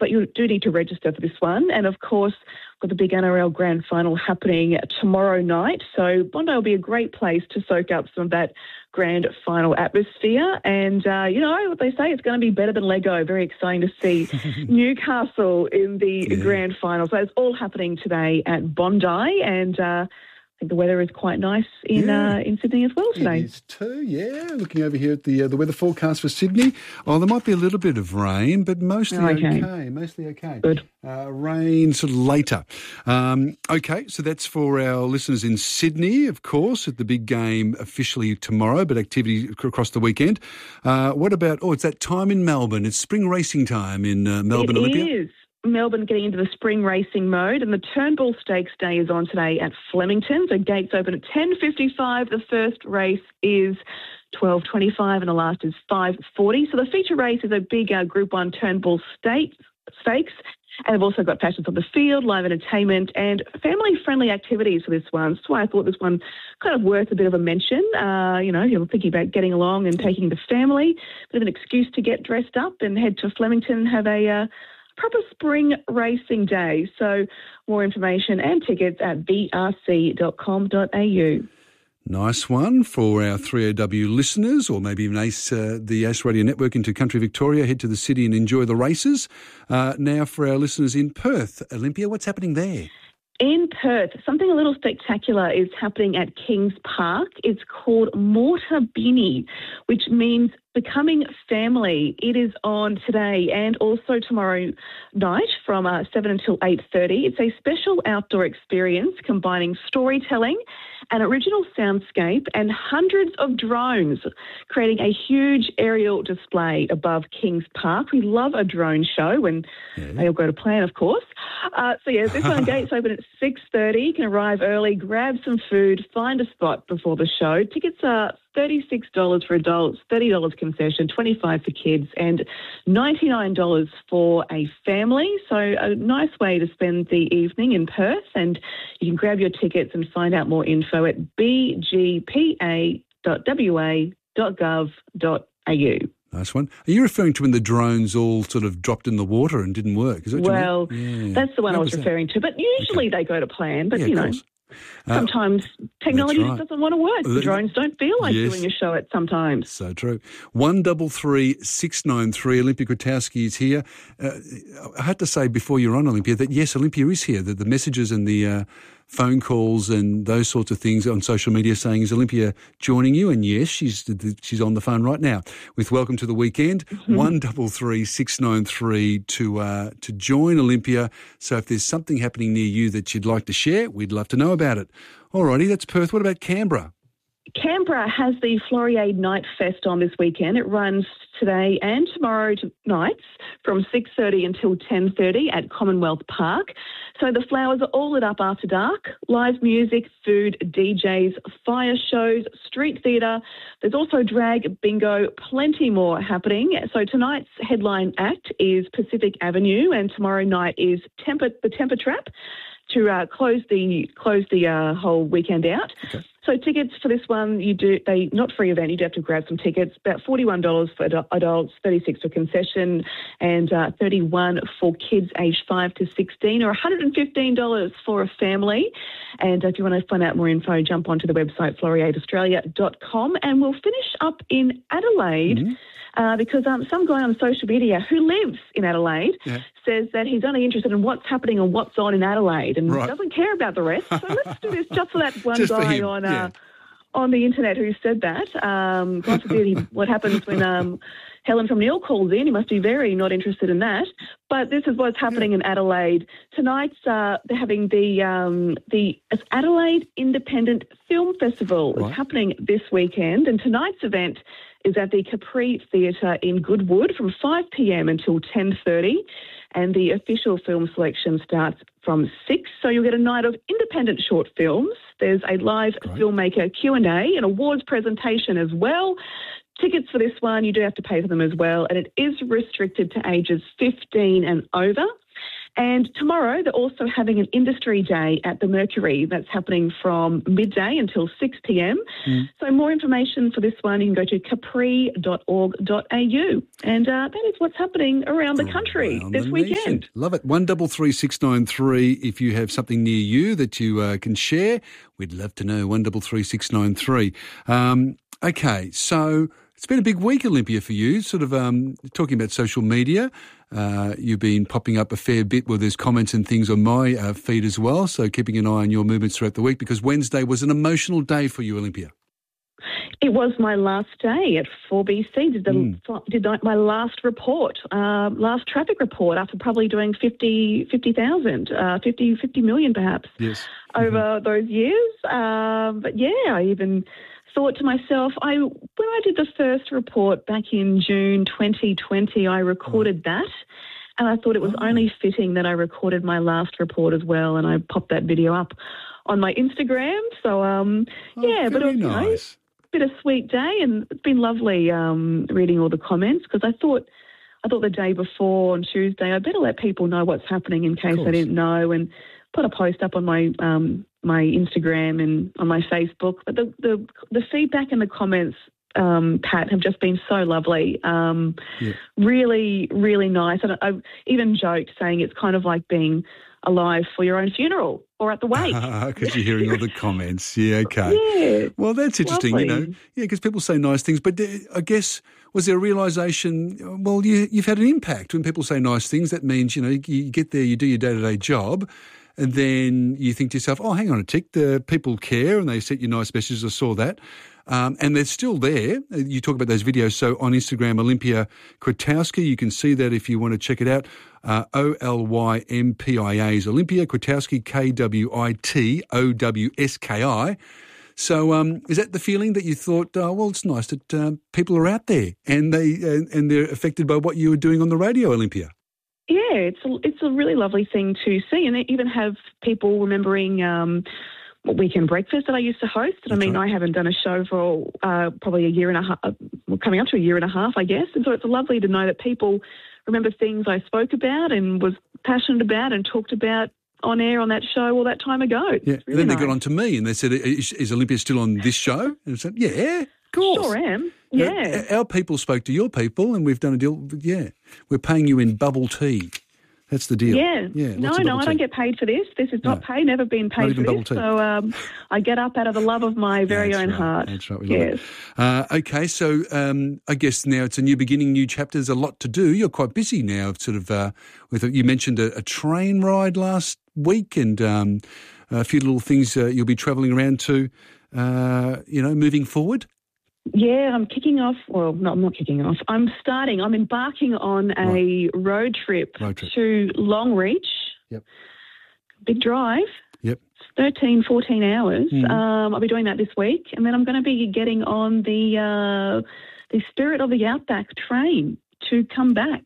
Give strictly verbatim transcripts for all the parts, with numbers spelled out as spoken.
but you do need to register for this one. And, of course, got the big N R L Grand Final happening tomorrow night. So Bondi will be a great place to soak up some of that Grand Final atmosphere. And, uh, you know, what they say, it's going to be better than Lego. Very exciting to see Newcastle in the yeah. Grand Final. So it's all happening today at Bondi. And, uh, I think the weather is quite nice in yeah. uh, in Sydney as well today. It is too, yeah. Looking over here at the uh, the weather forecast for Sydney. Oh, there might be a little bit of rain, but mostly oh, okay. okay. Mostly okay. Good. Uh, rain sort of later. Um, okay, so that's for our listeners in Sydney, of course, at the big game officially tomorrow, but activity across the weekend. Uh, what about, oh, it's that time in Melbourne. It's spring racing time in uh, Melbourne, it Olympia. It is. Melbourne getting into the spring racing mode, and the Turnbull Stakes Day is on today at Flemington. So gates open at ten fifty-five. The first race is twelve twenty-five and the last is five forty. So the feature race is a big uh, Group one Turnbull Stakes. Stakes. And they've also got Passions on the Field, live entertainment and family-friendly activities for this one. That's why I thought this one kind of worth a bit of a mention. Uh, you know, if you're thinking about getting along and taking the family, bit of an excuse to get dressed up and head to Flemington and have a uh, proper spring racing day. So more information and tickets at b r c dot com dot a u. Nice one for our three A W listeners, or maybe even Ace, uh, the Ace Radio Network into Country Victoria. Head to the city and enjoy the races. Uh, now for our listeners in Perth. Olympia, what's happening there? In Perth, something a little spectacular is happening at Kings Park. It's called Mortabini, which means becoming family. It is on today and also tomorrow night from uh, seven until eight thirty. It's a special outdoor experience combining storytelling, an original soundscape and hundreds of drones, creating a huge aerial display above Kings Park. We love a drone show when yeah. they all go to plan, of course. Uh, so, yeah, this one gates open at six thirty. You can arrive early, grab some food, find a spot before the show. Tickets are thirty-six dollars for adults, thirty dollars concession, twenty-five dollars for kids, and ninety-nine dollars for a family. So a nice way to spend the evening in Perth, and you can grab your tickets and find out more info at b g p a dot w a dot gov dot a u. Nice one. Are you referring to when the drones all sort of dropped in the water and didn't work? Is that what well, you mean? Yeah. That's the one How I was, was referring to. But usually okay. they go to plan. But, yeah, you know, Uh, sometimes technology right. just doesn't want to work. The drones don't feel like yes. doing a show at sometimes. So true. One double three six nine three. Olympia Kwiatkowski is here. Uh, I had to say before you're on, Olympia, that yes, Olympia is here. That the messages and the uh, phone calls and those sorts of things on social media saying, is Olympia joining you? And yes, she's she's on the phone right now with Welcome to the Weekend. Mm-hmm. One double three six nine three to uh, to join Olympia. So if there's something happening near you that you'd like to share, we'd love to know about it. Alrighty, that's Perth. What about Canberra? Canberra has the Floriade Night Fest on this weekend. It runs today and tomorrow nights from six thirty until ten thirty at Commonwealth Park. So the flowers are all lit up after dark. Live music, food, D Js, fire shows, street theatre. There's also drag, bingo, plenty more happening. So tonight's headline act is Pacific Avenue, and tomorrow night is Temper, the Temper Trap to uh, close the close the uh, whole weekend out. Okay. So tickets for this one, you do they not free event. You do have to grab some tickets. About forty-one dollars for adults, thirty-six dollars for concession, and uh, thirty-one dollars for kids aged five to sixteen, or one hundred fifteen dollars for a family. And if you want to find out more info, jump onto the website floriade australia dot com, and we'll finish up in Adelaide. Mm-hmm. Uh, because um, some guy on social media who lives in Adelaide yeah. says that he's only interested in what's happening and what's on in Adelaide and right. doesn't care about the rest. So let's do this just for that one just guy on uh, yeah. on the internet who said that. Um, God forbid he, what happens when um, Helen from Neil calls in. He must be very not interested in that. But this is what's happening yeah. in Adelaide. Tonight's uh, they're having the um, the Adelaide Independent Film Festival. Right. It's happening this weekend, and tonight's event is at the Capri Theatre in Goodwood from five p.m. until ten thirty, and the official film selection starts from six. So you'll get a night of independent short films. There's a live Great. filmmaker Q and A, an awards presentation as well. Tickets for this one, you do have to pay for them as well, and it is restricted to ages fifteen and over. And tomorrow they're also having an industry day at the Mercury. That's happening from midday until six p.m. Mm. So more information for this one, you can go to capri dot org dot a u. And uh, that is what's happening around the country around this the weekend. Nation. Love it. one three three six nine three if you have something near you that you uh, can share. We'd love to know. one three three six nine three. Um, okay, so it's been a big week, Olympia, for you, sort of um, talking about social media. Uh, you've been popping up a fair bit where there's comments and things on my uh, feed as well, so keeping an eye on your movements throughout the week, because Wednesday was an emotional day for you, Olympia. It was my last day at four B C, did, the, mm. did my last report, uh, last traffic report after probably doing fifty, fifty thousand, uh, fifty, fifty million perhaps yes. over mm-hmm. those years. Um, but yeah, I even thought to myself, I when I did the first report back in June twenty twenty, I recorded oh. that. And I thought it was oh. only fitting that I recorded my last report as well. And I popped that video up on my Instagram. So, um, oh, yeah, but it was nice. Bit a sweet day, and it's been lovely um, reading all the comments, because I thought I thought the day before on Tuesday I better let people know what's happening in case they didn't know, and put a post up on my um, my Instagram and on my Facebook. But the the, the feedback and the comments, um, Pat, have just been so lovely. Um, yeah. Really, really nice. And I've even joked saying it's kind of like being alive for your own funeral or at the wake. Because you're hearing all the comments. Yeah, okay. Yeah. Well, that's interesting, lovely. you know. Yeah, because people say nice things. But I guess, was there a realisation, well, you, you've had an impact when people say nice things. That means, you know, you get there, you do your day-to-day job, and then you think to yourself, oh, hang on a tick, the people care and they sent you nice messages. I saw that. Um, and they're still there. You talk about those videos. So on Instagram, Olympia Kwiatkowski, you can see that if you want to check it out. Uh, O L Y M P I A is Olympia Kwiatkowski, K W I T O W S K I. So um, is that the feeling that you thought, oh, well, it's nice that uh, people are out there and, they, and, and they're affected by what you were doing on the radio, Olympia? Yeah, it's a, it's a really lovely thing to see. And they even have people remembering um, weekend breakfast that I used to host. And I mean, right. I haven't done a show for uh, probably a year and a half, well, coming up to a year and a half, I guess. And so it's lovely to know that people remember things I spoke about and was passionate about and talked about on air on that show all that time ago. It's yeah, really and then nice. They got on to me and they said, is, is Olympia still on this show? And I said, yeah, of course. Sure am. Yeah. Our, our people spoke to your people and we've done a deal. Yeah, we're paying you in bubble tea. That's the deal. Yeah. yeah no, no, I don't get paid for this. This is not no. paid, never been paid for this. Tea. So um, I get up out of the love of my very That's own right. heart. That's right. We yes. love it. Uh, okay, so um, I guess now it's a new beginning, new chapter. There's a lot to do. You're quite busy now. Sort of. Uh, with you mentioned a, a train ride last week and um, a few little things uh, you'll be travelling around to, uh, you know, moving forward. Yeah, I'm kicking off. Well, no, I'm not kicking off. I'm starting. I'm embarking on a right. road, trip road trip to Longreach. Yep. Big drive. Yep. It's thirteen, fourteen hours. Mm. Um, I'll be doing that this week. And then I'm going to be getting on the uh, the Spirit of the Outback train to come back.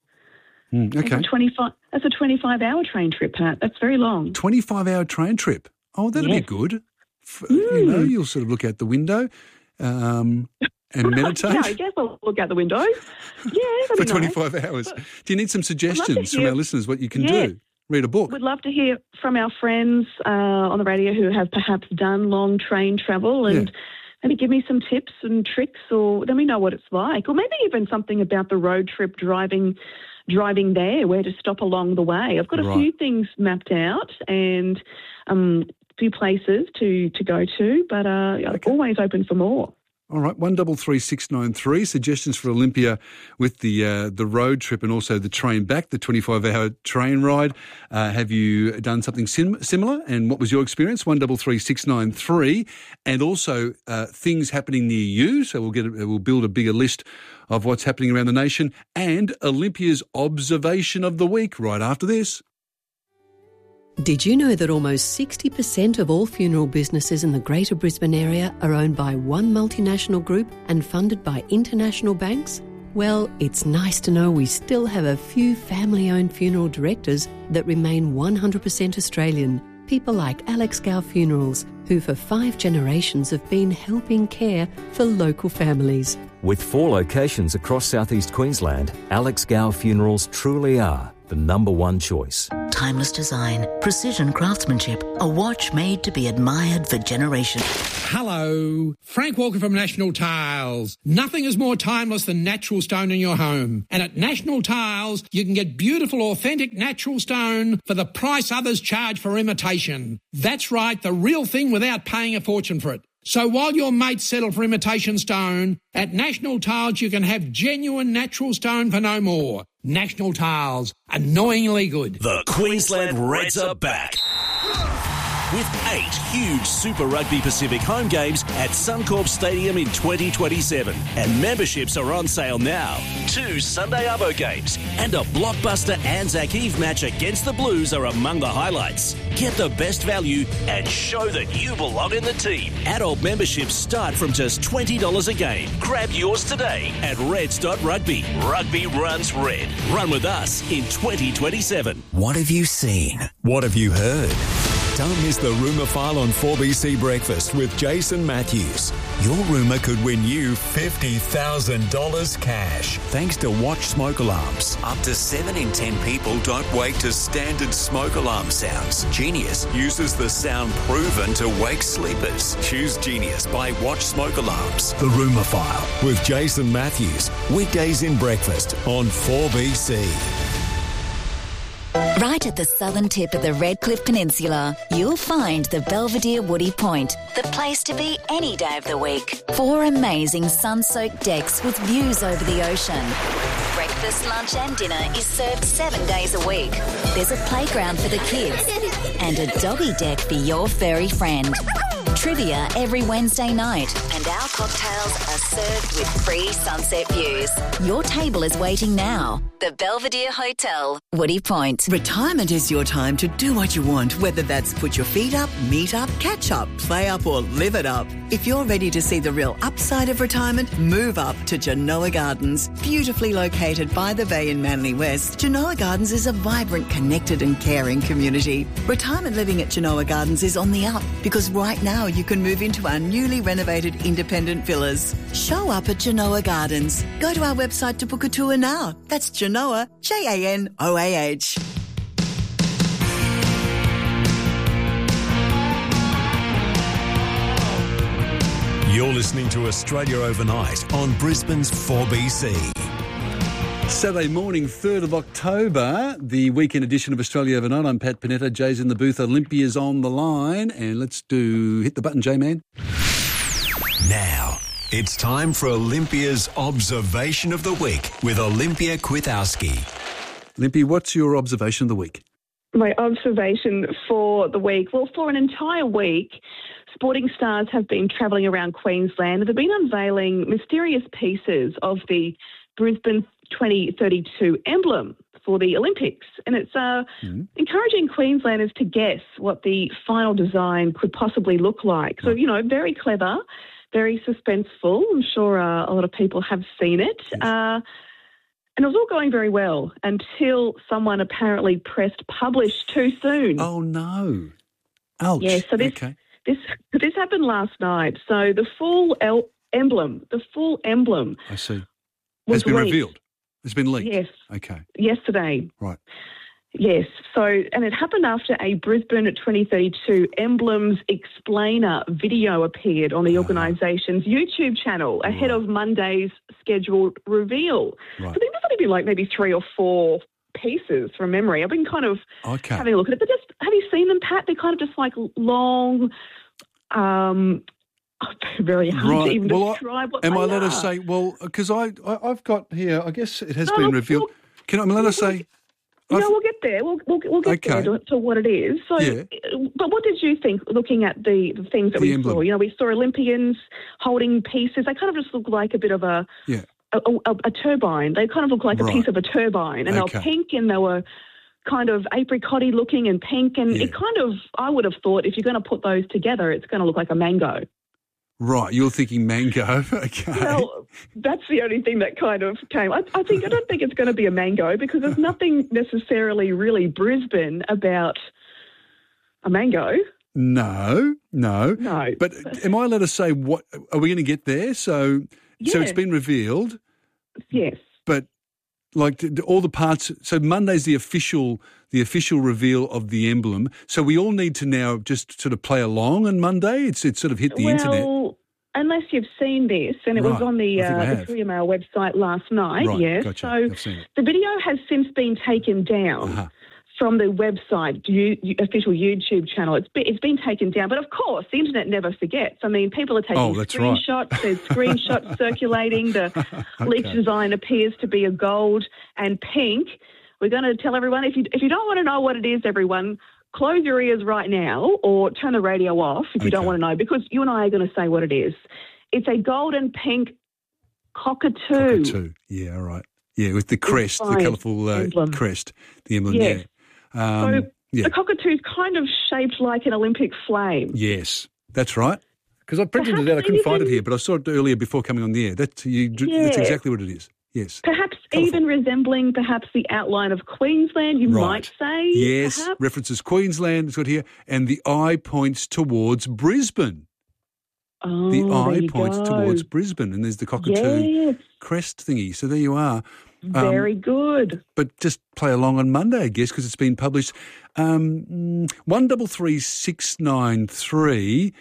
Mm, okay. That's a twenty-five, that's a twenty-five hour train trip, Pat. That's very long. twenty-five hour train trip. Oh, that'll yes. be good. For, mm. You know, you'll sort of look out the window. Um, and meditate? Yeah, I guess I'll look out the window. Yeah, for twenty-five nice. hours. Do you need some suggestions from our listeners what you can yeah, do? Read a book. We'd love to hear from our friends uh, on the radio who have perhaps done long train travel and yeah. maybe give me some tips and tricks, or let me know what it's like, or maybe even something about the road trip driving driving there, where to stop along the way. I've got a right. few things mapped out and um, a few places to, to go to, but uh, okay. I'm always open for more. All right, one double three six nine three. Suggestions for Olympia with the uh, the road trip and also the train back, the twenty-five hour train ride. Uh, have you done something sim- similar? And what was your experience? One double three six nine three. And also uh, things happening near you. So we'll get a, we'll build a bigger list of what's happening around the nation. And Olympia's observation of the week right after this. Did you know that almost sixty percent of all funeral businesses in the Greater Brisbane area are owned by one multinational group and funded by international banks? Well, it's nice to know we still have a few family-owned funeral directors that remain one hundred percent Australian. People like Alex Gow Funerals, who for five generations have been helping care for local families. With four locations across southeast Queensland, Alex Gow Funerals truly are the number one choice. Timeless design, precision craftsmanship, a watch made to be admired for generations. Hello, Frank Walker from National Tiles. Nothing is more timeless than natural stone in your home. And at National Tiles, you can get beautiful, authentic natural stone for the price others charge for imitation. That's right, the real thing without paying a fortune for it. So while your mates settle for imitation stone, at National Tiles you can have genuine natural stone for no more. National Tiles, annoyingly good. The Queensland Reds are back. With eight huge Super Rugby Pacific home games at Suncorp Stadium in twenty twenty-seven. And memberships are on sale now. Two Sunday Arvo games and a blockbuster Anzac Eve match against the Blues are among the highlights. Get the best value and show that you belong in the team. Adult memberships start from just twenty dollars a game. Grab yours today at reds dot rugby. Rugby runs red. Run with us in twenty twenty-seven. What have you seen? What have you heard? Don't miss the Rumour File on four B C Breakfast with Jason Matthews. Your rumour could win you fifty thousand dollars cash thanks to Watch Smoke Alarms. Up to seven in ten people don't wake to standard smoke alarm sounds. Genius uses the sound proven to wake sleepers. Choose Genius by Watch Smoke Alarms. The Rumour File with Jason Matthews. Weekdays in breakfast on four B C. Right at the southern tip of the Redcliffe Peninsula, you'll find the Belvedere Woody Point, the place to be any day of the week. Four amazing sun-soaked decks with views over the ocean. Breakfast, lunch and dinner is served seven days a week. There's a playground for the kids and a doggy deck for your furry friend. Trivia every Wednesday night, and our cocktails are served with free sunset views. Your table is waiting now. The Belvedere Hotel, Woody Point. Retirement is your time to do what you want, whether that's put your feet up, meet up, catch up, play up or live it up. If you're ready to see the real upside of retirement, move up to Genoa Gardens. Beautifully located by the bay in Manly West, Genoa Gardens is a vibrant, connected and caring community. Retirement living at Genoa Gardens is on the up because right now you can move into our newly renovated independent villas. Show up at Genoa Gardens. Go to our website to book a tour now. That's Genoa, J A N O A H. You're listening to Australia Overnight on Brisbane's four B C. Saturday morning, third of October, the weekend edition of Australia Overnight. I'm Pat Panetta. Jay's in the booth. Olympia's on the line. And let's do hit the button, J-Man. Now, it's time for Olympia's Observation of the Week with Olympia Kwithowski. Olympia, what's your observation of the week? My observation for the week, well, for an entire week, sporting stars have been travelling around Queensland. They've been unveiling mysterious pieces of the Brisbane twenty thirty-two emblem for the Olympics. And it's uh, mm. encouraging Queenslanders to guess what the final design could possibly look like. So, you know, very clever, very suspenseful. I'm sure uh, a lot of people have seen it. Yes. Uh, and it was all going very well until someone apparently pressed publish too soon. Oh, no. Ouch. Yeah, so this, okay. this, this happened last night. So the full el- emblem, the full emblem I see. was Has been leaked. revealed. It's been leaked. Yes. Okay. Yesterday. Right. Yes. So, and it happened after a Brisbane twenty thirty-two Emblems Explainer video appeared on the uh-huh. organisation's YouTube channel ahead right. of Monday's scheduled reveal. Right. So there's only been like maybe three or four pieces from memory. I've been kind of okay. having a look at it. But just, have you seen them, Pat? They're kind of just like long, um, very hard right. to even well, describe what am they I allowed are. to say, well, because I, I, I've got here, I guess it has no, been revealed. We'll, Can I, am I allowed to say? No, I've, we'll get there. We'll we'll, we'll get okay. there to, to what it is. So, yeah. But what did you think looking at the, the things that the we emblem. saw? You know, we saw Olympians holding pieces. They kind of just look like a bit of a yeah. a, a, a turbine. They kind of look like right. a piece of a turbine, and okay. they were pink and they were kind of apricot-y looking and pink. And yeah. it kind of, I would have thought, if you're going to put those together, it's going to look like a mango. Right, you're thinking mango. Okay. Well, that's the only thing that kind of came. I, I think I don't think it's going to be a mango because there's nothing necessarily really Brisbane about a mango. No, no, no. But am I allowed to say what? Are we going to get there? So, yeah. so it's been revealed. Yes. But like d- d- all the parts. So Monday's the official, the official reveal of the emblem. So we all need to now just sort of play along on Monday. It's it's sort of hit the well, internet. Unless you've seen this, and it Right. was on the, I think I uh, the have. Courier Mail website last night, Right, yes. gotcha. So I've seen it. the video has since been taken down Uh-huh. from the website, you, you, official YouTube channel. It's been, it's been taken down. But, of course, the internet never forgets. I mean, people are taking Oh, that's right. screenshots. There's screenshots circulating. The leaked design appears to be a gold and pink. We're going to tell everyone, if you if you don't want to know what it is, everyone, close your ears right now or turn the radio off if you Okay. don't want to know, because you and I are going to say what it is. It's a gold and pink cockatoo. Cockatoo. Yeah, all right. Yeah, with the crest, the Inspired colourful uh, emblem. crest, the emblem. Yes. Yeah. Um, So yeah. the cockatoo's kind of shaped like an Olympic flame. Yes, that's right. Because I printed it Perhaps out. I couldn't find it even- here, but I saw it earlier before coming on the air. That you, That's Yeah. exactly what it is. Yes. Perhaps Colourful. even resembling perhaps the outline of Queensland, you Right. might say. Yes, perhaps. references Queensland, it's got here, and the eye points towards Brisbane. Oh, The there eye you points go. towards Brisbane, and there's the cockatoo Yes, crest thingy. So there you are. Um, very good. But just play along on Monday, I guess, because it's been published. Um, one double three six nine three.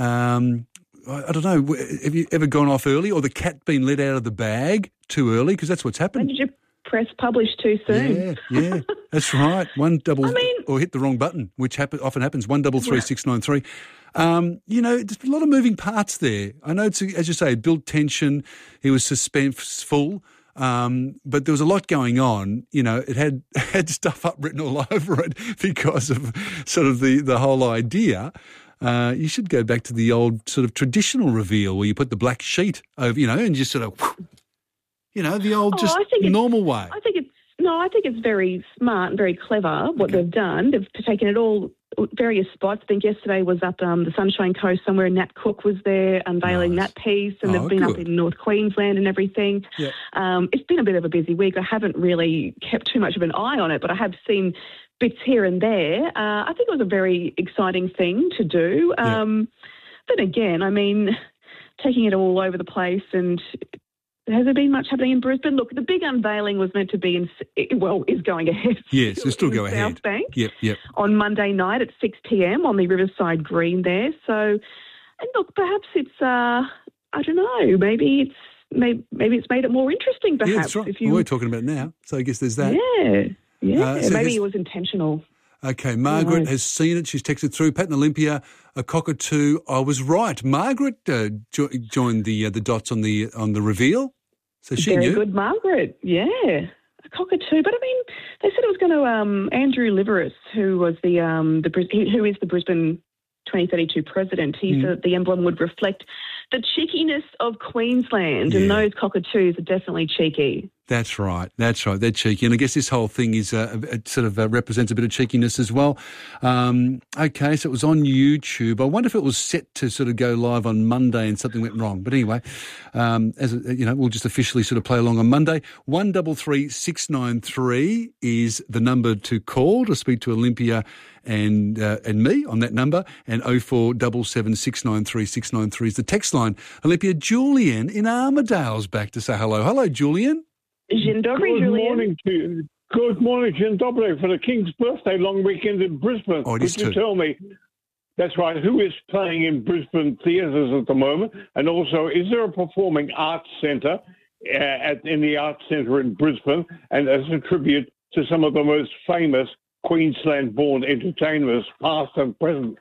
Um, I, I don't know. Have you ever gone off early, or the cat been let out of the bag too early? Because that's what's When happened. did you press publish too soon? Yeah, yeah, that's right. One double, I mean- or hit the wrong button, which happen, often happens. One double three six nine three. Um, you know, there's a lot of moving parts there. I know it's, as you say, it built tension. It was suspenseful. Um, but there was a lot going on. You know, it had had stuff up written all over it because of sort of the, the whole idea. Uh, you should go back to the old sort of traditional reveal where you put the black sheet over, you know, and just sort of, you know, the old Oh, just I think it's- normal way. I think it's no, I think it's very smart and very clever what they've done. They've taken it all various spots. I think yesterday was up um, the Sunshine Coast somewhere. Nat Cook was there unveiling Nice. that piece, and Oh, they've been up good. in North Queensland and everything. Yeah. Um, it's been a bit of a busy week. I haven't really kept too much of an eye on it, but I have seen bits here and there. Uh, I think it was a very exciting thing to do. Yeah. Um, But again, I mean, taking it all over the place, and has there been much happening in Brisbane? Look, the big unveiling was meant to be in, well, is going ahead. Yes, it'll still in go South ahead. Bank Yep, yep. on Monday night at six p.m. on the Riverside Green there. So, and look, perhaps it's, uh, I don't know, maybe it's maybe, maybe it's made it more interesting, perhaps. Yeah, that's right. If you, Well, we're talking about it now, so I guess there's that. yeah, yeah, Uh, so maybe this- it was intentional. Okay, Margaret Right. has seen it. She's texted through. Pat and Olympia, a cockatoo. I was right. Margaret uh, jo- joined the uh, the dots on the on the reveal, so she Very knew. good, Margaret. Yeah, a cockatoo. But I mean, they said it was going to. Um, Andrew Liveris, who was the um, the Bris- who is the Brisbane twenty thirty-two president, he Mm. said the emblem would reflect the cheekiness of Queensland, and Yeah. those cockatoos are definitely cheeky. That's right. That's right. They're cheeky, and I guess this whole thing is uh, it sort of uh, represents a bit of cheekiness as well. Um, okay, so it was on YouTube. I wonder if it was set to sort of go live on Monday and something went wrong. But anyway, um, as a, you know, we'll just officially sort of play along on Monday. One double three six nine three is the number to call to speak to Olympia and uh, and me on that number, and oh four seven seven six nine three six nine three is the text line. Olympia, Julian in Armadale's back to say hello. Hello, Julian. Dzień dobry, Good Julian. morning to you. Good morning, Dzień dobry, for the King's birthday long weekend in Brisbane. Oh, it Could is you too. tell me, that's right, who is playing in Brisbane theatres at the moment? And also, is there a performing arts centre uh, at, in the arts centre in Brisbane? And as a tribute to some of the most famous Queensland-born entertainers, past and present.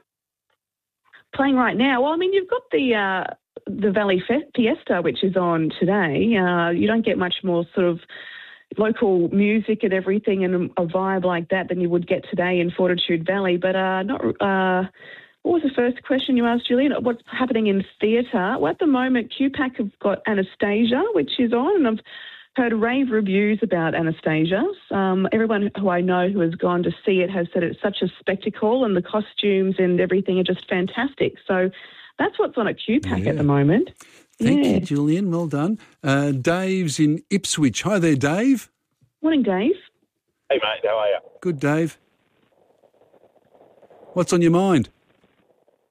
Playing right now. Well, I mean, you've got the uh, the Valley Fe- Fiesta, which is on today. Uh, you don't get much more sort of local music and everything and a vibe like that than you would get today in Fortitude Valley. But uh, not. Uh, what was the first question you asked, Julian? What's happening in theatre? Well, at the moment, Q PAC have got Anastasia, which is on, and I've heard rave reviews about Anastasia. Um, everyone who I know who has gone to see it has said it's such a spectacle, and the costumes and everything are just fantastic. So that's what's on at Q PAC Yeah. at the moment. Thank Yeah. you, Julian. Well done. Uh, Dave's in Ipswich. Hi there, Dave. Morning, Dave. Hey, mate, how are you? Good, Dave. What's on your mind?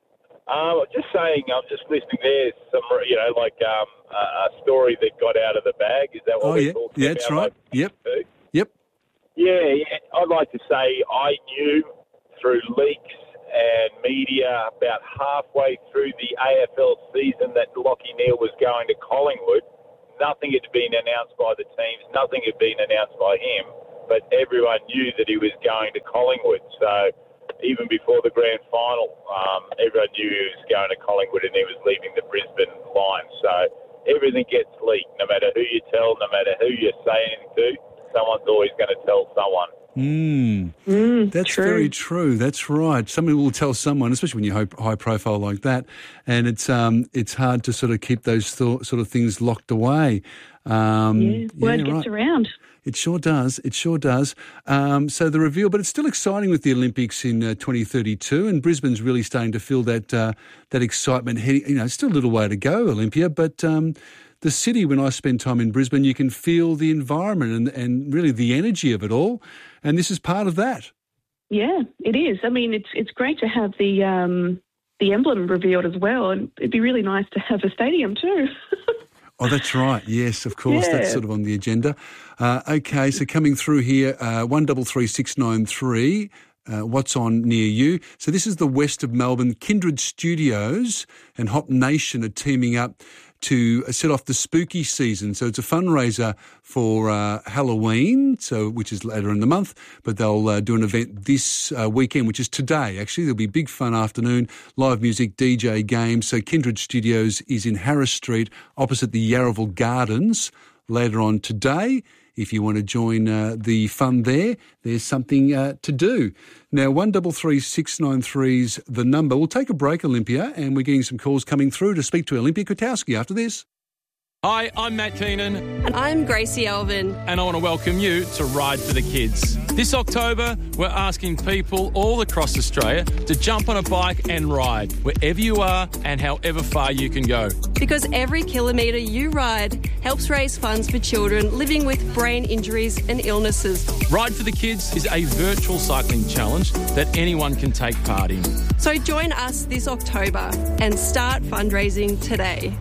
Um, just saying, I'm just listening there. Some, you know, like um, a, a story that got out of the bag. Is that what oh, we're yeah. talking yeah, about? that's right. Like, Yep. too? Yep. Yeah, yeah, I'd like to say I knew through leaks and media about halfway through the A F L season that Lachie Neale was going to Collingwood. Nothing had been announced by the teams. Nothing had been announced by him. But everyone knew that he was going to Collingwood. So even before the grand final, um, everyone knew he was going to Collingwood and he was leaving the Brisbane Lions. So everything gets leaked. No matter who you tell, no matter who you say anything to, someone's always going to tell someone. Mm. Mm, That's true. very true. That's right. Somebody will tell someone, especially when you're high profile like that, and it's um it's hard to sort of keep those th- sort of things locked away. Um, yeah, word yeah, gets right. around. It sure does. It sure does. Um, so the reveal, but it's still exciting with the Olympics in uh, twenty thirty-two, and Brisbane's really starting to feel that uh, that excitement. Heading, you know, still a little way to go, Olympia, but um, the city. When I spend time in Brisbane, you can feel the environment and and really the energy of it all, and this is part of that. Yeah, it is. I mean, it's it's great to have the um, the emblem revealed as well, and it'd be really nice to have a stadium too. Oh, that's right. Yes, of course. Yeah. That's sort of on the agenda. Uh, okay, so coming through here, uh, one double three six nine three. Uh, what's on near you? So this is the west of Melbourne. Kindred Studios and Hop Nation are teaming up to set off the spooky season. So it's a fundraiser for uh, Halloween, so which is later in the month, but they'll uh, do an event this uh, weekend, which is today, actually. There'll be a big fun afternoon, live music, D J, games. So Kindred Studios is in Harris Street, opposite the Yarraville Gardens, later on today. If you want to join uh, the fun there, there's something uh, to do. Now, one double three six nine three's the number. We'll take a break, Olympia, and we're getting some calls coming through to speak to Olympia Kwiatkowski after this. Hi, I'm Matt Keenan. And I'm Gracie Elvin. And I want to welcome you to Ride for the Kids. This October, we're asking people all across Australia to jump on a bike and ride wherever you are and however far you can go. Because every kilometre you ride helps raise funds for children living with brain injuries and illnesses. Ride for the Kids is a virtual cycling challenge that anyone can take part in. So join us this October and start fundraising today.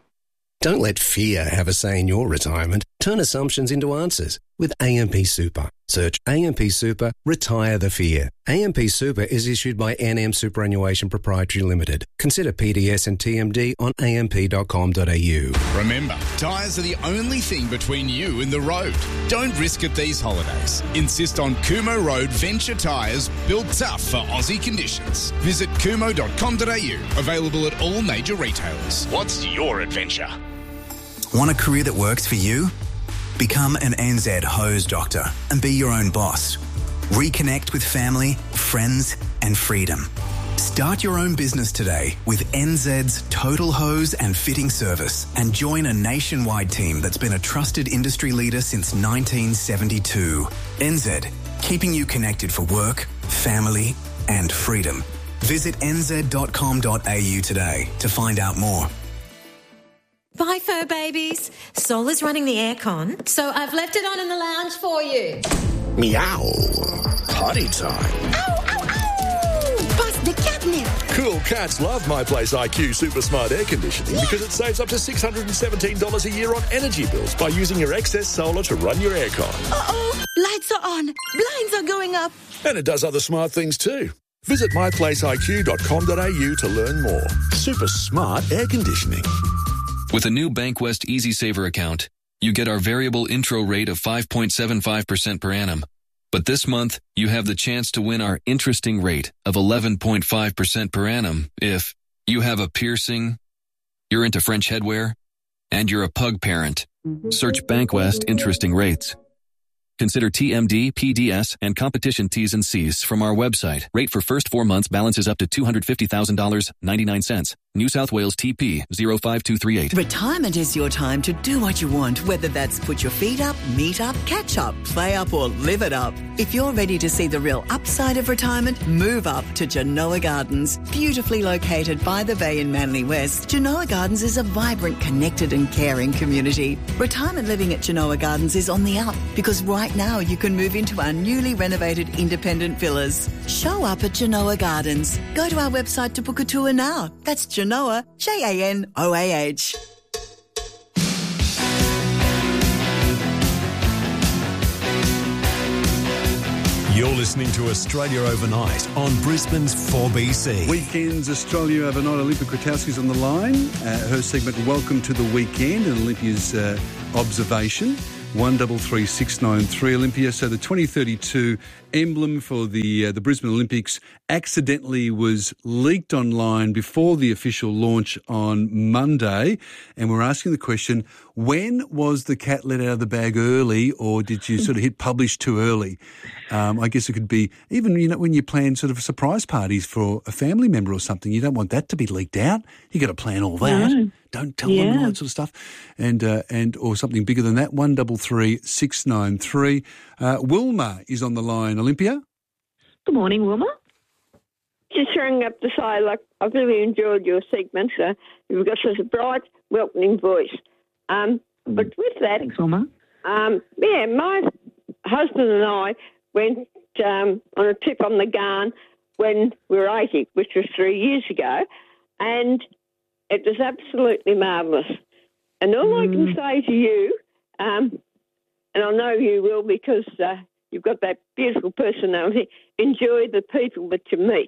Don't let fear have a say in your retirement. Turn assumptions into answers with A M P Super. Search A M P Super, retire the fear. A M P Super is issued by N M Superannuation Proprietary Limited. Consider P D S and T M D on a m p dot com dot a u. Remember, tyres are the only thing between you and the road. Don't risk it these holidays. Insist on Kumo Road Venture Tyres, built tough for Aussie conditions. Visit kumo dot com dot a u. Available at all major retailers. What's your adventure? Want a career that works for you? Become an N Z hose doctor and be your own boss. Reconnect with family, friends, and freedom. Start your own business today with N Z's Total Hose and Fitting Service and join a nationwide team that's been a trusted industry leader since nineteen seventy-two. N Z, keeping you connected for work, family, and freedom. Visit n z dot com dot a u today to find out more. Bye, fur babies. Sol is running the aircon, so I've left it on in the lounge for you. Meow. Potty time. Ow, ow, ow! Bust the catnip. Cool cats love My Place I Q Super Smart Air Conditioning because it saves up to six hundred seventeen dollars a year on energy bills by using your excess solar to run your aircon. Uh-oh, lights are on, blinds are going up. And it does other smart things too. Visit my place I Q dot com dot a u to learn more. Super smart air conditioning. With a new Bankwest Easy Saver account, you get our variable intro rate of five point seven five percent per annum. But this month, you have the chance to win our interesting rate of eleven point five percent per annum if you have a piercing, you're into French headwear, and you're a pug parent. Search Bankwest Interesting Rates. Consider T M D, P D S, and competition T's and C's from our website. Rate for first four months balances up to two hundred fifty thousand dollars and ninety-nine cents. New South Wales T P zero five two three eight. Retirement is your time to do what you want, whether that's put your feet up, meet up, catch up, play up or live it up. If you're ready to see the real upside of retirement, move up to Genoa Gardens. Beautifully located by the bay in Manly West, Genoa Gardens is a vibrant, connected and caring community. Retirement living at Genoa Gardens is on the up because right now you can move into our newly renovated independent villas. Show up at Genoa Gardens. Go to our website to book a tour now. That's Genoa, J A N O A H. You're listening to Australia Overnight on Brisbane's four B C. Weekends Australia Overnight. Olympia Kwiatkowski's on the line. Uh, her segment, Welcome to the Weekend, and Olympia's uh, observation. one double three six nine three Olympia. So the twenty thirty-two emblem for the uh, the Brisbane Olympics accidentally was leaked online before the official launch on Monday, and we're asking the question: when was the cat let out of the bag early, or did you sort of hit publish too early? Um, I guess it could be even, you know, when you plan sort of surprise parties for a family member or something, you don't want that to be leaked out. You got to plan all that. No. Don't tell Yeah. them all that sort of stuff, and uh, and or something bigger than that. One double three six nine three. Uh, Wilma is on the line. Olympia. Good morning, Wilma. Just ringing up to say, like, I've really enjoyed your segment. Uh, you've got such a bright, welcoming voice. Um, but with that, Thanks, Wilma. Um, yeah, my husband and I went um, on a trip on the Garn when we were eighty, which was three years ago, and it was absolutely marvellous. And all I can say to you, um, and I know you will because uh, you've got that beautiful personality, enjoy the people that you meet.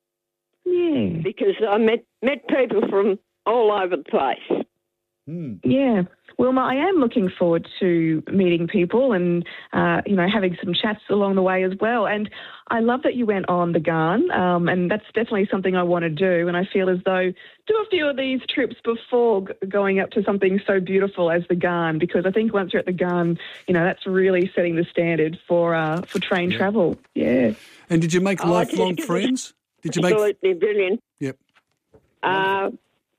Yeah. Because I met, met people from all over the place. Mm. Yeah. Wilma, I am looking forward to meeting people and, uh, you know, having some chats along the way as well. And I love that you went on the Garn, um, and that's definitely something I want to do. And I feel as though do a few of these trips before g- going up to something so beautiful as the Garn, because I think once you're at the Garn, you know, that's really setting the standard for uh, for train Yeah. travel. Yeah. And did you make Oh, lifelong just- friends? Did you make? Absolutely brilliant. Yep. Because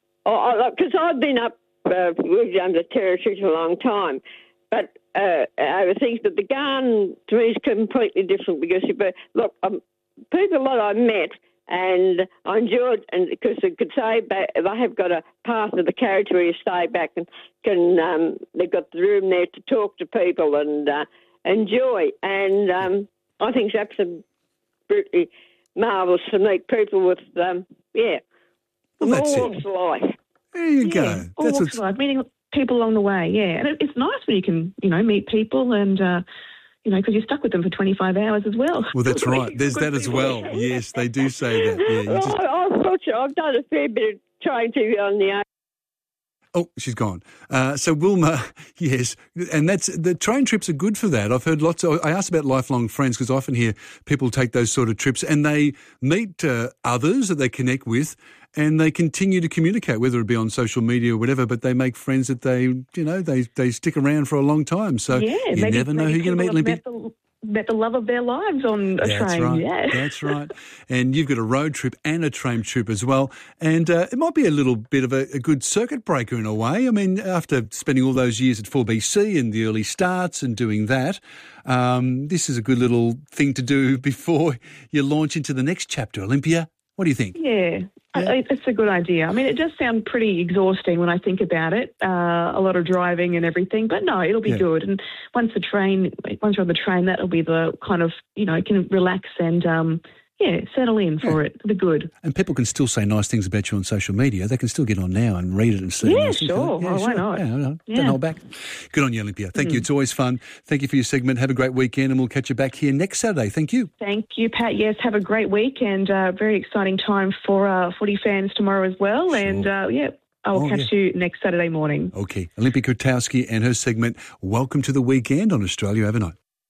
uh, I've been up uh, with under territory for a long time, but uh, over things. But the Garn to me is completely different because you, but look, um, people that I met and I enjoyed, and because they could stay back, they have got a path of the carriage where you stay back and can. Um, they've got the room there to talk to people and uh, enjoy, and um, I think it's absolutely marvellous to meet people with, um, yeah, Well, from that's all it. walks of life. There you Yeah, go. all That's walks what's, of life, meeting people along the way, yeah. And it, it's nice when you can, you know, meet people and, uh, you know, because you're stuck with them for twenty-five hours as well. well, that's right. There's that as well. Yes, they do say that. Yeah, you Well, just, I, I'm not sure. I've done a fair bit of train T V on the own. oh, she's gone. Uh, so Wilma, yes, and that's the train trips are good for that. I've heard lots of. I asked about lifelong friends because I often hear people take those sort of trips and they meet uh, others that they connect with, and they continue to communicate, whether it be on social media or whatever. But they make friends that they, you know, they they stick around for a long time. So yeah, you maybe, never know who maybe you're going to meet, people Olympia. have Met the, met the love of their lives on a That's train. right. Yeah, That's right. And you've got a road trip and a train trip as well. And uh, it might be a little bit of a, a good circuit breaker in a way. I mean, after spending all those years at four B C and the early starts and doing that, um, this is a good little thing to do before you launch into the next chapter. Olympia, what do you think? Yeah, I, it's a good idea. I mean, it does sound pretty exhausting when I think about it, uh, a lot of driving and everything, but no, it'll be Yeah. good. And once the train, once you're on the train, that'll be the kind of, you know, can relax and, um, yeah, settle in for it. It'll be good. And people can still say nice things about you on social media. They can still get on now and read it and see. Yeah, nice things. sure. Yeah, Oh, why sure. not? Yeah, no, Yeah. Don't hold back. Good on you, Olympia. Thank you. It's always fun. Thank you for your segment. Have a great weekend, and we'll catch you back here next Saturday. Thank you. Thank you, Pat. Yes, have a great week and uh, very exciting time for uh, footy fans tomorrow as well. Sure. And, uh, yeah, I'll Oh, catch yeah. you next Saturday morning. Okay. Olympia Kwiatkowski and her segment, Welcome to the Weekend on Australia Overnight.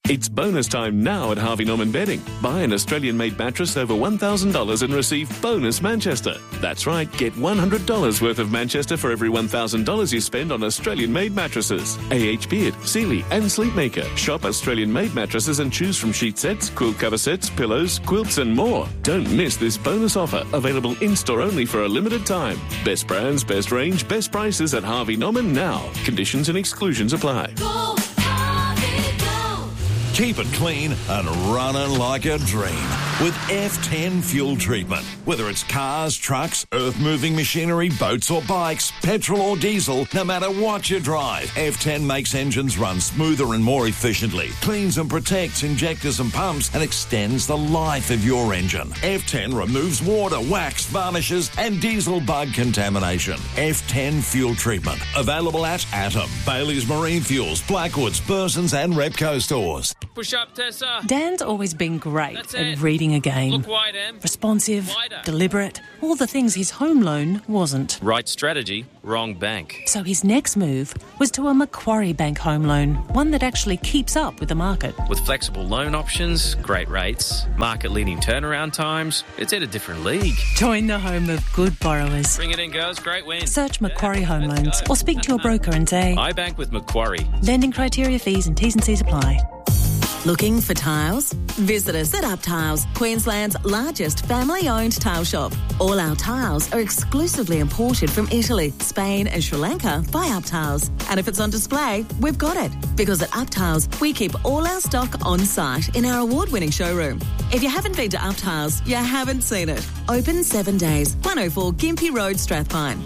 It's bonus time now at Harvey Norman Bedding. Buy an Australian-made mattress over one thousand dollars and receive bonus Manchester. That's right, get one hundred dollars worth of Manchester for every one thousand dollars you spend on Australian-made mattresses. A H Beard, Sealy and Sleepmaker. Shop Australian-made mattresses and choose from sheet sets, quilt cover sets, pillows, quilts and more. Don't miss this bonus offer, available in-store only for a limited time. Best brands, best range, best prices at Harvey Norman now. Conditions and exclusions apply. Go, Harvey, go. Keep it clean and running like a dream with F ten fuel treatment. Whether it's cars, trucks, earth-moving machinery, boats or bikes, petrol or diesel, no matter what you drive, F ten makes engines run smoother and more efficiently, cleans and protects injectors and pumps, and extends the life of your engine. F ten removes water, wax, varnishes and diesel bug contamination. F ten fuel treatment. Available at Atom, Bailey's Marine Fuels, Blackwoods, Burson's and Repco stores. Push up, Tessa. Dan's always been great That's at it. reading a game. Look wide, Em. Responsive, Wider. deliberate, all the things his home loan wasn't. Right strategy, wrong bank. So his next move was to a Macquarie Bank home loan, one that actually keeps up with the market. With flexible loan options, great rates, market-leading turnaround times, it's at a different league. Join the home of good borrowers. Bring it in, girls. Great win. Search Macquarie Home Loans or speak to your broker and say, I bank with Macquarie. lending criteria, fees and T's and C's apply. Looking for tiles? Visit us at Up Tiles, Queensland's largest family-owned tile shop. All our tiles are exclusively imported from Italy, Spain and Sri Lanka by Up Tiles. And if it's on display, we've got it. Because at Up Tiles, we keep all our stock on site in our award-winning showroom. If you haven't been to Up Tiles, you haven't seen it. Open seven days, one oh four Gympie Road, Strathpine.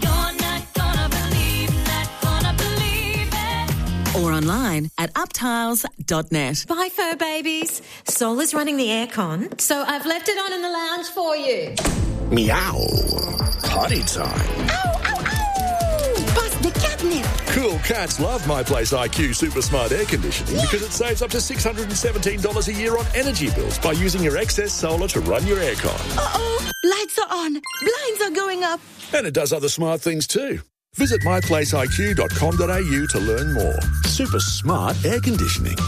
Or online at up tiles dot net. Bye, fur babies. Sol is running the aircon, so I've left it on in the lounge for you. Meow. Potty time. Ow, ow, ow! Bust the catnip. Cool cats love My Place I Q Super Smart Air Conditioning yeah. because it saves up to six hundred seventeen dollars a year on energy bills by using your excess solar to run your aircon. Uh-oh, lights are on, blinds are going up. And it does other smart things too. Visit my place I Q dot com dot a u to learn more. Super smart air conditioning.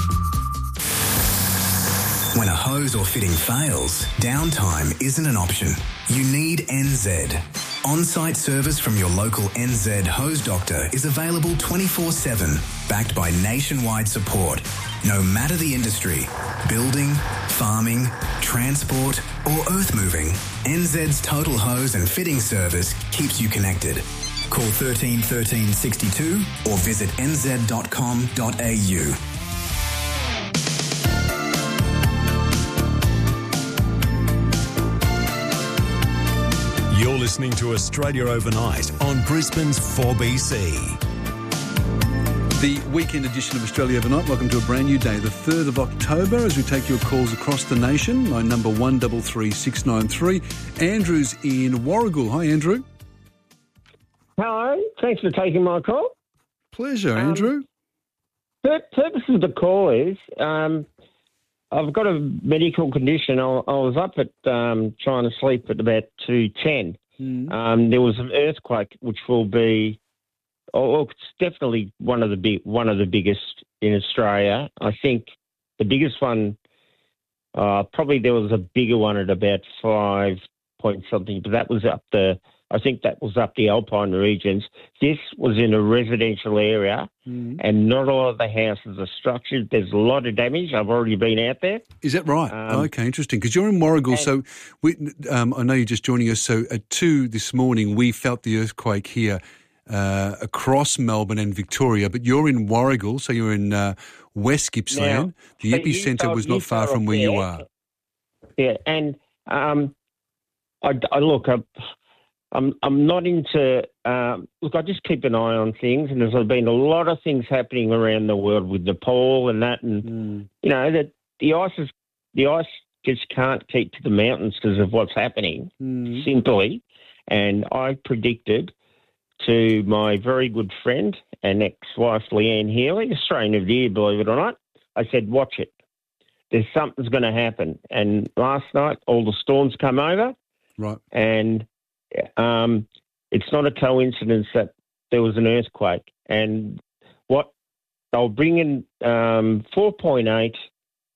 When a hose or fitting fails, downtime isn't an option. You need N Z. On-site service from your local N Z hose doctor is available twenty-four seven, backed by nationwide support. No matter the industry, building, farming, transport or earth moving, N Z's total hose and fitting service keeps you connected. Call thirteen thirteen sixty-two or visit n z dot com dot a u. You're listening to Australia Overnight on Brisbane's four B C. The weekend edition of Australia Overnight. Welcome to a brand new day, the third of October, as we take your calls across the nation. Line number one three three six nine three. Andrew's in Warragul. Hi, Andrew. Hello. Thanks for taking my call. Pleasure, Andrew. The purpose of the call is um, I've got a medical condition. I, I was up at um, trying to sleep at about two ten. Mm. Um, there was an earthquake, which will be, oh, it's definitely one of the big, one of the biggest in Australia. I think the biggest one, uh, probably there was a bigger one at about five point something, but that was up the. I think that was up the Alpine regions. This was in a residential area, mm. and not all of the houses are structured. There's a lot of damage. I've already been out there. Is that right? Um, okay, interesting. Because you're in Warragul, so we, um, I know you're just joining us. So at two this morning, we felt the earthquake here uh, across Melbourne and Victoria, but you're in Warragul, so you're in uh, West Gippsland. Now, the epicentre was not far from where you are. Yeah, and um, I, I look, I, I'm I'm not into um, look. I just keep an eye on things, and there's been a lot of things happening around the world with Nepal and that, and mm. you know that the ice is the ice just can't keep to the mountains because of what's happening. Mm. Simply, and I predicted to my very good friend and ex-wife Leanne Healy, Australian of the Year, believe it or not. I said, watch it. There's something's going to happen. And last night, all the storms come over, right, and. Um, it's not a coincidence that there was an earthquake, and what they'll bring in um, four point eight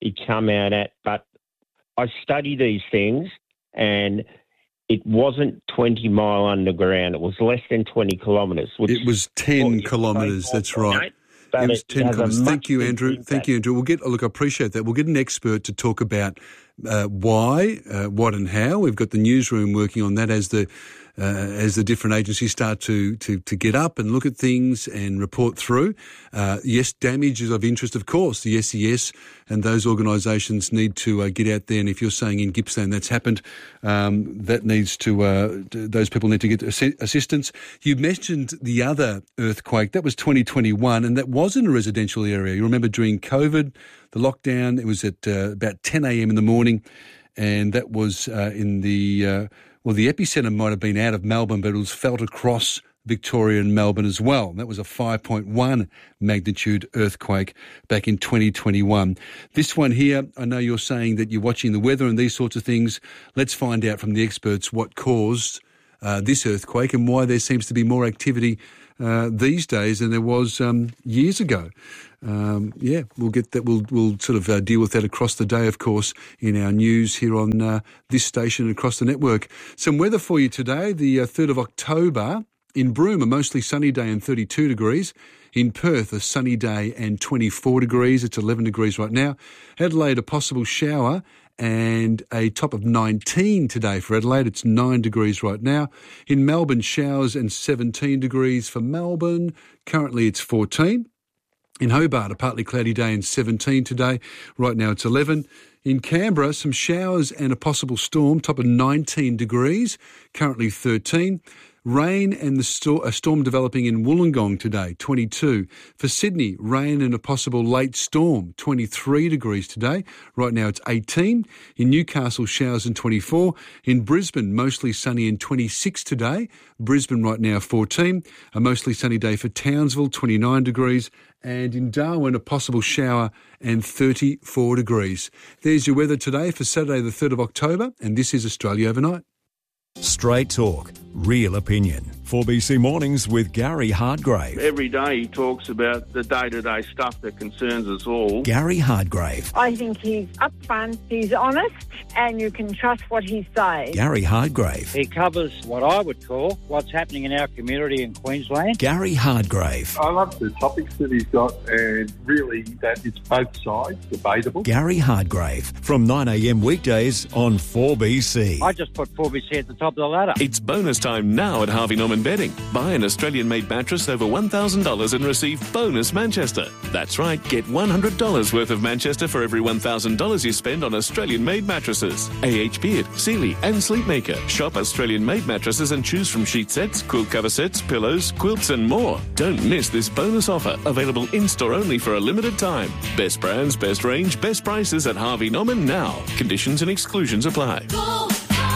it come out at. But I study these things, and it wasn't twenty mile underground. It was less than twenty kilometres. It was ten kilometres, that's right. It was ten kilometres. Thank you, Andrew. Thank you, Andrew. We'll get, look, I appreciate that. We'll get an expert to talk about uh, why, uh, what and how. We've got the newsroom working on that as the Uh, as the different agencies start to, to, to get up and look at things and report through. Uh, yes, damage is of interest, of course. The S E S and those organisations need to uh, get out there. And if you're saying in Gippsland that's happened, um, that needs to, uh, those people need to get assi- assistance. You mentioned the other earthquake. That was twenty twenty-one, and that was in a residential area. You remember during COVID, the lockdown, it was at uh, about ten a.m. in the morning, and that was uh, in the... Uh, Well, the epicentre might have been out of Melbourne, but it was felt across Victoria and Melbourne as well. That was a five point one magnitude earthquake back in twenty twenty-one. This one here, I know you're saying that you're watching the weather and these sorts of things. Let's find out from the experts what caused uh, this earthquake and why there seems to be more activity uh, these days than there was um, years ago. Um, yeah, we'll get that. We'll we'll sort of uh, deal with that across the day, of course, in our news here on uh, this station and across the network. Some weather for you today. The uh, third of October in Broome, a mostly sunny day and thirty-two degrees. In Perth, a sunny day and twenty-four degrees. It's eleven degrees right now. Adelaide, a possible shower and a top of nineteen today for Adelaide. It's nine degrees right now. In Melbourne, showers and seventeen degrees for Melbourne. Currently, it's fourteen. In Hobart, a partly cloudy day and seventeen today. Right now it's eleven. In Canberra, some showers and a possible storm, top of nineteen degrees, currently thirteen. Rain and the sto- a storm developing in Wollongong today, twenty-two. For Sydney, rain and a possible late storm, twenty-three degrees today. Right now it's eighteen. In Newcastle, showers and twenty-four. In Brisbane, mostly sunny and twenty-six today. Brisbane right now fourteen. A mostly sunny day for Townsville, twenty-nine degrees. And in Darwin, a possible shower and thirty-four degrees. There's your weather today for Saturday the third of October, and this is Australia Overnight. Straight talk, real opinion. four B C Mornings with Gary Hardgrave. Every day he talks about the day-to-day stuff that concerns us all. Gary Hardgrave. I think he's upfront, he's honest, and you can trust what he says. Gary Hardgrave. He covers what I would call what's happening in our community in Queensland. Gary Hardgrave. I love the topics that he's got, and really that it's both sides, debatable. Gary Hardgrave. From nine a.m. weekdays on four B C. I just put four B C at the top of the ladder. It's bonus time now at Harvey Norman Bedding. Buy an Australian-made mattress over one thousand dollars and receive bonus Manchester. That's right, get one hundred dollars worth of Manchester for every one thousand dollars you spend on Australian-made mattresses. A H Beard, Sealy and Sleepmaker. Shop Australian-made mattresses and choose from sheet sets, quilt cover sets, pillows, quilts and more. Don't miss this bonus offer, available in-store only for a limited time. Best brands, best range, best prices at Harvey Norman now. Conditions and exclusions apply. Go!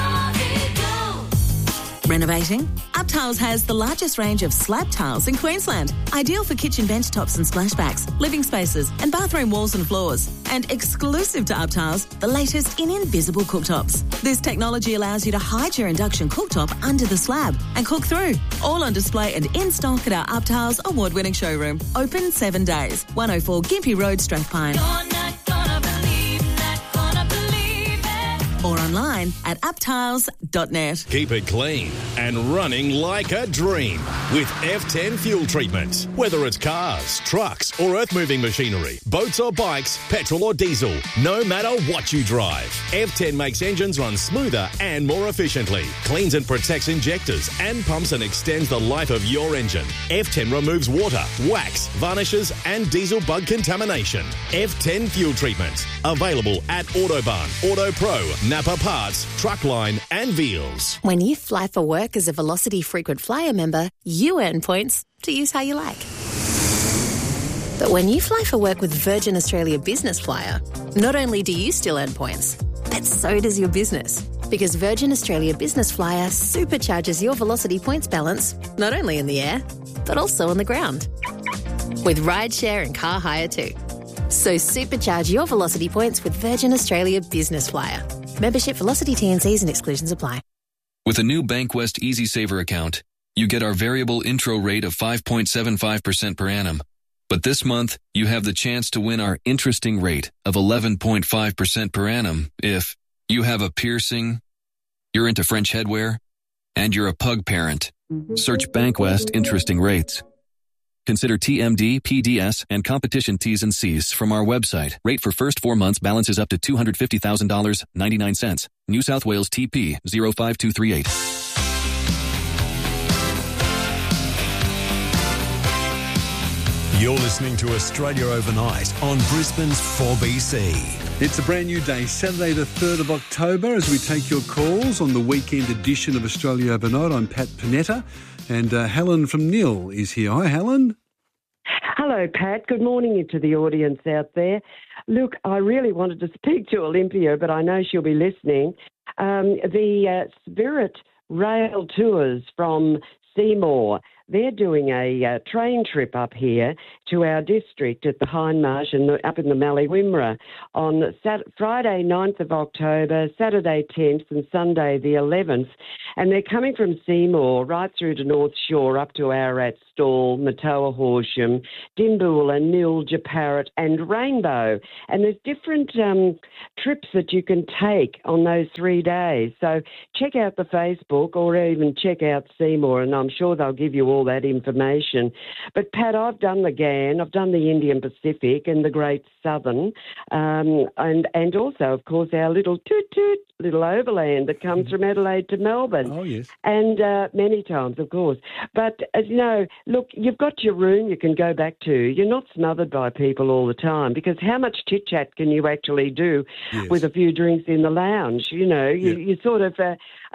Renovating? UpTiles has the largest range of slab tiles in Queensland. Ideal for kitchen bench tops and splashbacks, living spaces and bathroom walls and floors. And exclusive to UpTiles, the latest in invisible cooktops. This technology allows you to hide your induction cooktop under the slab and cook through. All on display and in stock at our UpTiles award-winning showroom. Open seven days. one oh four Gympie Road, Strathpine. Or online at uptiles dot net. Keep it clean and running like a dream with F ten fuel treatment. Whether it's cars, trucks or earth-moving machinery, boats or bikes, petrol or diesel, no matter what you drive, F ten makes engines run smoother and more efficiently, cleans and protects injectors and pumps and extends the life of your engine. F ten removes water, wax, varnishes and diesel bug contamination. F ten fuel treatment. Available at Autobarn, Auto Pro, Napa Parts, Truckline and Veals. When you fly for work as a Velocity Frequent Flyer member, you earn points to use how you like. But when you fly for work with Virgin Australia Business Flyer, not only do you still earn points, but so does your business. Because Virgin Australia Business Flyer supercharges your Velocity points balance, not only in the air, but also on the ground. With rideshare and car hire too. So supercharge your Velocity points with Virgin Australia Business Flyer. Membership, Velocity, T and Cs and exclusions apply. With a new Bankwest Easy Saver account, you get our variable intro rate of five point seven five percent per annum. But this month, you have the chance to win our interesting rate of eleven point five percent per annum if you have a piercing, you're into French headwear, and you're a pug parent. Search BankWest Interesting Rates. Consider T M D, P D S, and competition T's and C's from our website. Rate for first four months balances up to two hundred fifty thousand dollars and ninety-nine cents. New South Wales T P zero five two three eight. You're listening to Australia Overnight on Brisbane's four B C. It's a brand new day, Saturday the third of October, as we take your calls on the weekend edition of Australia Overnight. I'm Pat Panetta, and uh, Helen from Nil is here. Hi, Helen. Hello, Pat. Good morning to the audience out there. Look, I really wanted to speak to Olympia, but I know she'll be listening. Um, the uh, Spirit Rail Tours from Seymour, they're doing a uh, train trip up here to our district at the Hindmarsh and the, up in the Mallee Wimmera on Sat- Friday ninth of October, Saturday tenth and Sunday the eleventh. And they're coming from Seymour right through to North Shore up to Ararat, Stawell, Matoa Horsham, Dimboola, Nil, Japarrit and Rainbow. And there's different um, trips that you can take on those three days. So check out the Facebook or even check out Seymour, and I'm sure they'll give you all that information. But, Pat, I've done the G A N, I've done the Indian Pacific and the Great Southern, um, and, and also, of course, our little toot-toot, little overland that comes from Adelaide to Melbourne. Oh, yes. And uh, many times, of course. But, as you know, look, you've got your room you can go back to. You're not smothered by people all the time, because how much chit-chat can you actually do Yes. with a few drinks in the lounge? You know, you, Yeah. you sort of... Uh,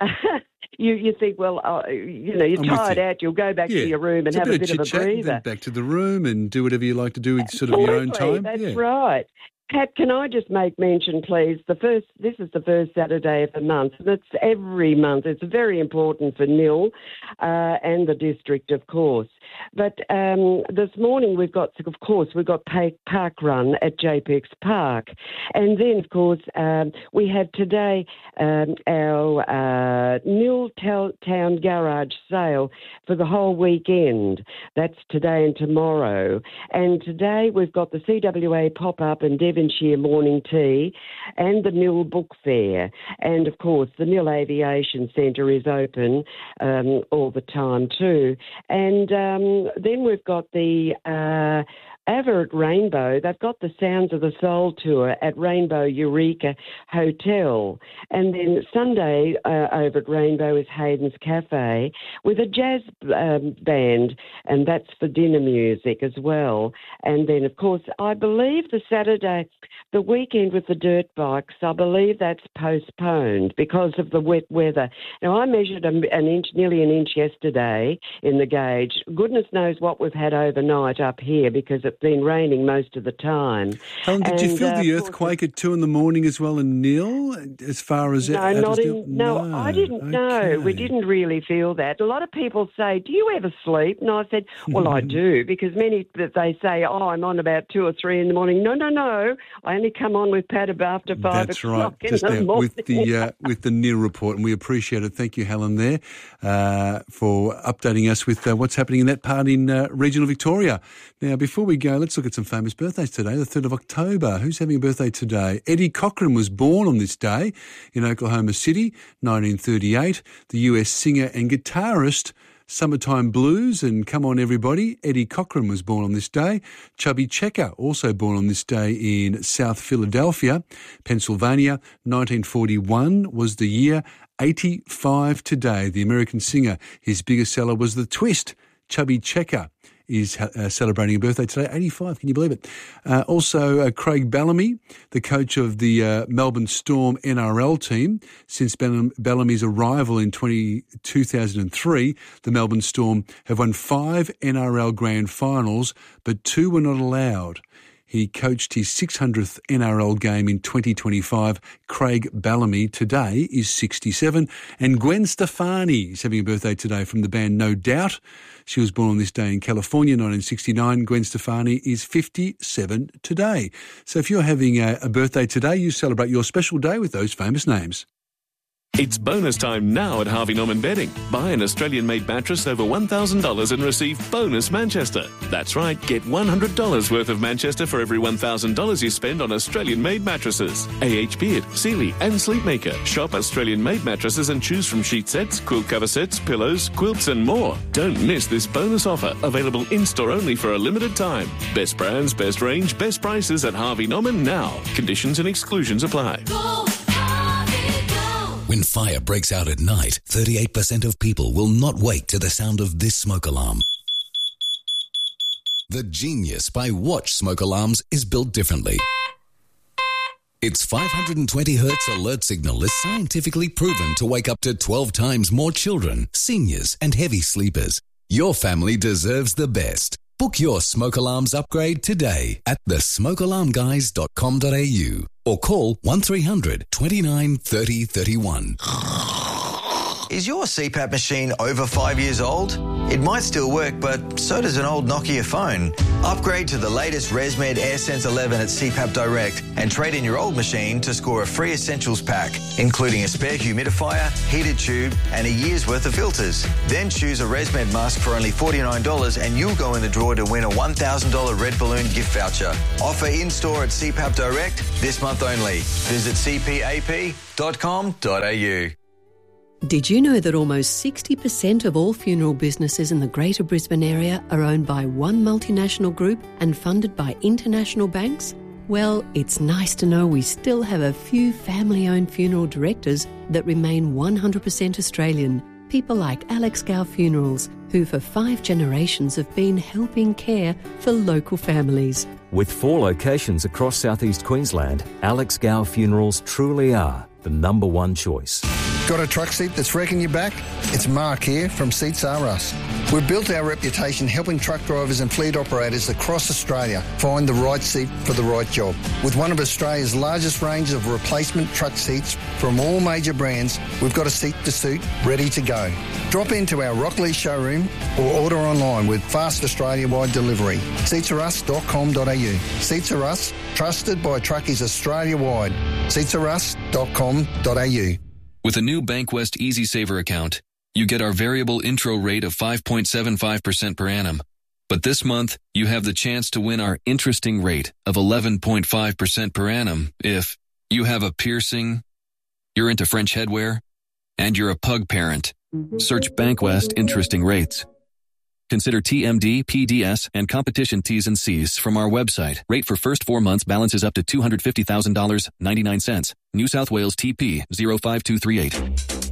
You you think, well, uh, you know, you're I'm with tired you. out, you'll go back Yeah. to your room and It's a have bit a bit of a chit-chat, then breather. back to the room and do whatever you like to do with sort of your own Absolutely, time. That's Yeah. right. Pat, can I just make mention, please? The first, this is the first Saturday of the month, and it's every month. It's very important for Nil uh, and the district, of course. But um, this morning we've got, of course, we've got Park Run at J P X Park, and then, of course, um, we have today um, our uh, Nil Town Garage sale for the whole weekend. That's today and tomorrow. And today we've got the C W A pop-up and Devonshire morning tea and the Nil Book Fair. And, of course, the Nil Aviation Centre is open um, all the time too. And um, then we've got the... Uh, Over at Rainbow, they've got the Sounds of the Soul tour at Rainbow Eureka Hotel. And then Sunday uh, over at Rainbow is Hayden's Cafe with a jazz um, band, and that's for dinner music as well. And then, of course, I believe the Saturday, the weekend with the dirt bikes, I believe that's postponed because of the wet weather. Now, I measured a, an inch, nearly an inch yesterday in the gauge. Goodness knows what we've had overnight up here because it's been raining most of the time. Helen, did you And, feel uh, the of course, earthquake at two in the morning as well in Nil, as far as... No, out not as in, Nil? no, I didn't know. We Okay. didn't really feel that. A lot of people say, do you ever sleep? And I said, well, I do, because many, they say, oh, I'm on about two or three in the morning. No, no, no. I only come on with Pat about after five That's o'clock right, in just the now morning. with the uh, with the Nil report, and we appreciate it. Thank you, Helen, there uh, for updating us with uh, what's happening in that part in uh, regional Victoria. Now, before we go, let's look at some famous birthdays today, the third of October. Who's having a birthday today? Eddie Cochran was born on this day in Oklahoma City, nineteen thirty-eight. The U S singer and guitarist, Summertime Blues and Come On Everybody, Eddie Cochran was born on this day. Chubby Checker, also born on this day in South Philadelphia, Pennsylvania. nineteen forty-one was the year. eighty-five today. The American singer, his biggest seller was The Twist. Chubby Checker is uh, celebrating a birthday today, eighty-five, can you believe it? Uh, also, uh, Craig Bellamy, the coach of the uh, Melbourne Storm N R L team. Since Bell- Bellamy's arrival in twenty, two thousand three, the Melbourne Storm have won five N R L grand finals, but two were not allowed. He coached his six hundredth N R L game in twenty twenty-five. Craig Bellamy today is sixty-seven. And Gwen Stefani is having a birthday today from the band No Doubt. She was born on this day in California, nineteen sixty-nine. Gwen Stefani is fifty-seven today. So if you're having a, a birthday today, you celebrate your special day with those famous names. It's bonus time now at Harvey Norman Bedding. Buy an Australian-made mattress over one thousand dollars and receive bonus Manchester. That's right, get one hundred dollars worth of Manchester for every one thousand dollars you spend on Australian-made mattresses. A H Beard, Sealy and Sleepmaker. Shop Australian-made mattresses and choose from sheet sets, quilt cover sets, pillows, quilts and more. Don't miss this bonus offer, available in-store only for a limited time. Best brands, best range, best prices at Harvey Norman now. Conditions and exclusions apply. Go, Harvey, go. When fire breaks out at night, thirty-eight percent of people will not wake to the sound of this smoke alarm. The Genius by Watch smoke alarms is built differently. Its five hundred twenty hertz alert signal is scientifically proven to wake up to twelve times more children, seniors and heavy sleepers. Your family deserves the best. Book your smoke alarms upgrade today at the smoke alarm guys dot com dot a u or call one three hundred, twenty-nine, thirty, thirty-one. Is your C PAP machine over five years old? It might still work, but so does an old Nokia phone. Upgrade to the latest ResMed AirSense eleven at C PAP Direct and trade in your old machine to score a free essentials pack, including a spare humidifier, heated tube, and a year's worth of filters. Then choose a ResMed mask for only forty-nine dollars and you'll go in the draw to win a one thousand dollars Red Balloon gift voucher. Offer in-store at C PAP Direct this month only. Visit c p a p dot com dot a u. Did you know that almost sixty percent of all funeral businesses in the Greater Brisbane area are owned by one multinational group and funded by international banks? Well, it's nice to know we still have a few family-owned funeral directors that remain one hundred percent Australian. People like Alex Gow Funerals, who for five generations have been helping care for local families. With four locations across southeast Queensland, Alex Gow Funerals truly are the number one choice. Got a truck seat that's wrecking your back? It's Mark here from Seats R Us. We've built our reputation helping truck drivers and fleet operators across Australia find the right seat for the right job. With one of Australia's largest range of replacement truck seats from all major brands, we've got a seat to suit ready to go. Drop into our Rockley showroom or order online with fast Australia-wide delivery. seats r us dot com dot a u. Seats R Us, trusted by truckies Australia-wide. seats r us dot com dot a u. With a new Bankwest Easy Saver account, you get our variable intro rate of five point seven five percent per annum. But this month, you have the chance to win our interesting rate of eleven point five percent per annum if you have a piercing, you're into French headwear, and you're a pug parent. Search Bankwest Interesting Rates. Consider T M D, P D S, and competition T's and C's from our website. Rate for first four months balances up to two hundred fifty thousand dollars and ninety-nine cents. New South Wales T P zero five two three eight.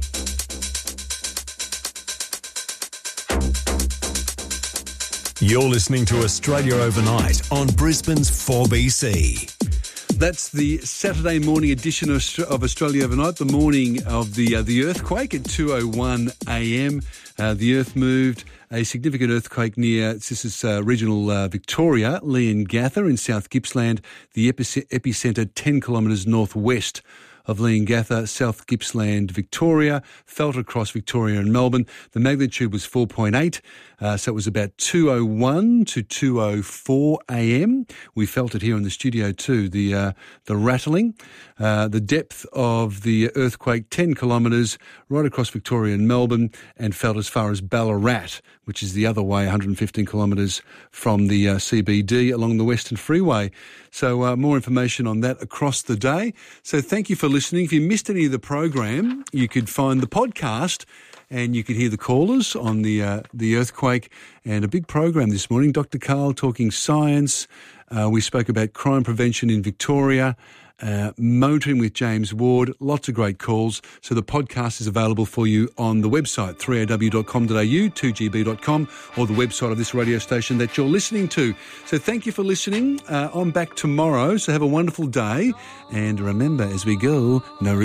You're listening to Australia Overnight on Brisbane's four B C. That's the Saturday morning edition of Australia Overnight, the morning of the uh, the earthquake at two oh one a m. Uh, the earth moved. A significant earthquake near, this is uh, regional uh, Victoria, Leongatha in South Gippsland, the epic- epicentre ten kilometres northwest of Leongatha, South Gippsland, Victoria, felt across Victoria and Melbourne. The magnitude was four point eight, uh, so it was about two oh one to two oh four a m. We felt it here in the studio too, the uh, the rattling. Uh, the depth of the earthquake, ten kilometres, right across Victoria and Melbourne, and felt as far as Ballarat, which is the other way, one hundred fifteen kilometres from the uh, C B D along the Western Freeway. So uh, more information on that across the day. So thank you for listening. If you missed any of the program, you could find the podcast and you could hear the callers on the uh, the earthquake, and a big program this morning. Doctor Karl talking science. Uh, we spoke about crime prevention in Victoria. Uh, motoring with James Ward, lots of great calls. So the podcast is available for you on the website, three a w dot com dot a u, two g b dot com, or the website of this radio station that you're listening to. So thank you for listening. Uh, I'm back tomorrow, so have a wonderful day. And remember, as we go, no